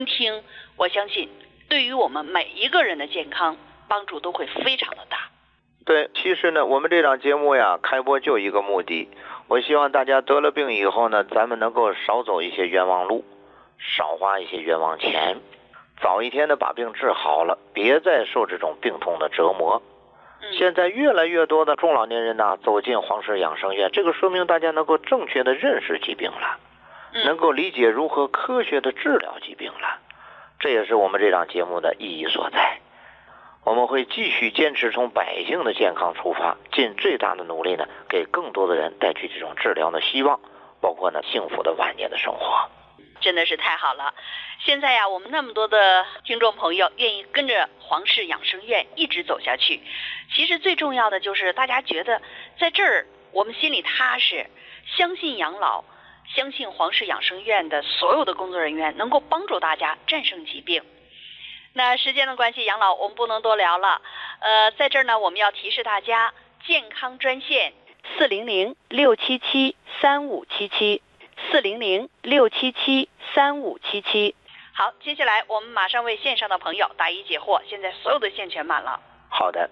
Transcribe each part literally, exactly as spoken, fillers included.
听，我相信对于我们每一个人的健康帮助都会非常的大。 对，其实呢，我们这档节目呀，开播就一个目的，我希望大家得了病以后呢，咱们能够少走一些冤枉路，少花一些冤枉钱，早一天的把病治好了，别再受这种病痛的折磨。 嗯、 现在越来越多的中老年人呢，走进黄氏养生院，这个说明大家能够正确的认识疾病了， 嗯、 能够理解如何科学的治疗疾病了。这也是我们这档节目的意义所在。我们会继续坚持从百姓的健康出发，尽最大的努力呢，给更多的人带去这种治疗的希望，包括呢幸福的晚年的生活。 真的是太好了！现在呀，我们那么多的听众朋友愿意跟着黄氏养生院一直走下去。其实最重要的就是大家觉得在这儿我们心里踏实，相信养老，相信黄氏养生院的所有的工作人员能够帮助大家战胜疾病。那时间的关系，养老我们不能多聊了。呃，在这儿呢，我们要提示大家，健康专线四零零六七七三五七七，四零零六七七三五七七。好，接下来我们马上为线上的朋友答疑解惑。现在所有的线全满了。 好的。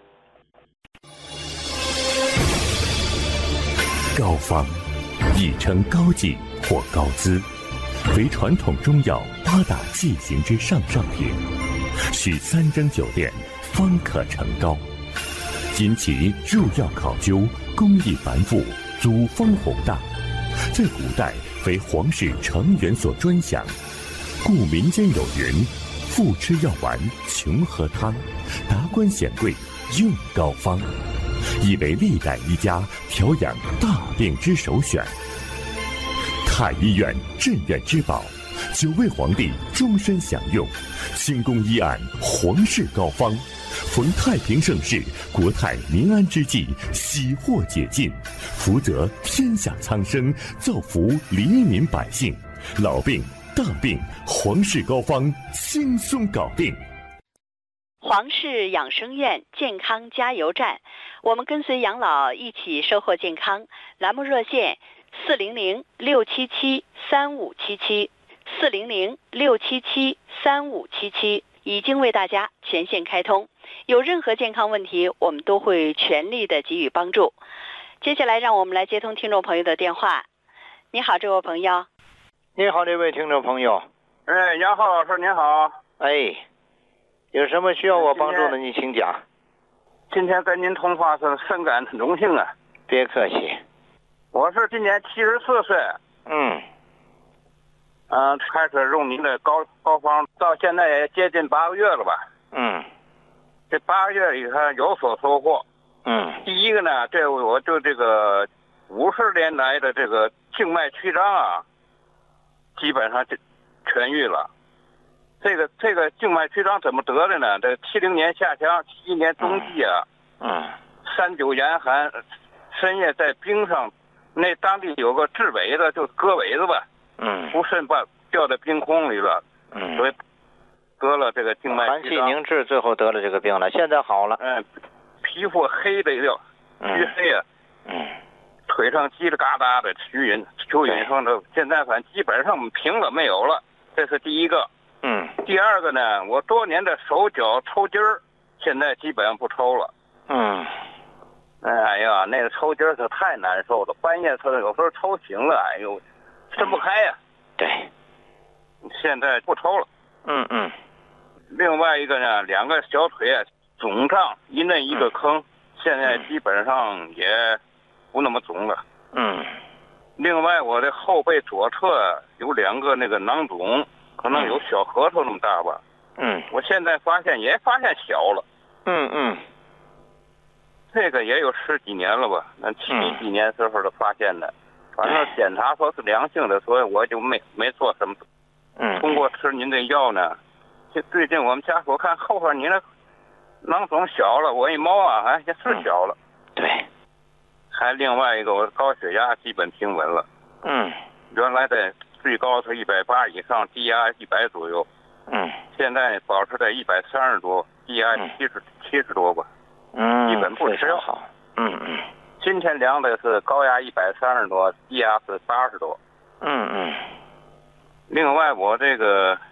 膏方，亦称膏剂或膏滋，为传统中药八大剂型之上上品，需三蒸九炼方可成膏。因其入药考究，工艺繁复，组方宏大，在古代为皇室成员所专享，故民间有云：富吃药丸，穷喝汤，达官显贵用膏方，亦为历代医家调养大病之首选。太医院镇院之宝，九位皇帝终身享用，清宫医案皇氏膏方，逢太平盛世、国泰民安之际，喜获解禁，福泽天下苍生，造福黎民百姓。老病大病，皇氏膏方轻松搞定。 黄氏养生院健康加油站，我们跟随养老一起收获健康。栏目热线四零零六七七三五七七，四零零六七七三五七七已经为大家全线开通。有任何健康问题，我们都会全力的给予帮助。接下来让我们来接通听众朋友的电话。你好，这位朋友。 你好，这位听众朋友。 哎，杨浩老师您好。 哎，有什么需要我帮助的，你请讲。 今天跟您通话是深感荣幸啊。 别客气。 我是今年七十四岁。 嗯。 嗯、呃，开始用您的膏膏方，到现在也接近八个月了吧。 嗯。 这八个月里头有所收获。 嗯。 第一个呢，这我就这个五十年来的这个静脉曲张啊，基本上就痊愈了。这个这个静脉曲张怎么得的呢？这七零年下乡，七一年冬季啊， 嗯， 三九严寒，深夜在冰上，那当地有个治尾的，就是割尾子吧， 嗯， 不慎把掉在冰空里了， 嗯， 所以得了这个静脉寒气曲张， 凝滞，最后得了这个病了，现在好了， 嗯，皮肤黑的要黢黑啊， 嗯， 腿上叽里嘎达的蚯蚓，蚯蚓上的，现在反正基本上平了没有了，这是第一个。 嗯， 第二个呢，我多年的手脚抽筋儿，现在基本上不抽了。 嗯， 哎呀，那个抽筋儿可太难受了，半夜抽有时候抽醒了，哎呦，睁不开呀、 啊。对， 现在不抽了。 嗯嗯。 另外一个呢，两个小腿啊肿胀，一嫩一个坑，嗯、现在基本上也不那么肿了。 嗯。 另外，我的后背左侧有两个那个囊肿。可能有小核桃那么大吧。 嗯， 我现在发现也发现小了。 嗯嗯， 这个也有十几年了吧？那七几年时候的发现的，反正检查说是良性的，所以我就没没做什么。 嗯， 通过吃您这药呢，就最近我们家属看后边你那囊肿小了，我一摸啊，哎，也是小了。 对。 还另外一个，我高血压基本平稳了。 嗯， 原来在。最高是一百八以上，低压一百左右。 嗯， 现在保持在一百三十多，低压七十七十多吧。 嗯， 基本不吃药。 好。嗯嗯。 今天量的是高压一百三十多，低压是八十多。 嗯嗯。 另外，我这个